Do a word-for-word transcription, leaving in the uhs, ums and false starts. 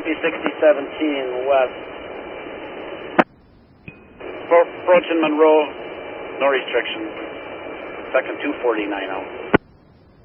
P sixty seventeen west. Approaching Monroe, no restrictions. Second two forty-nine out.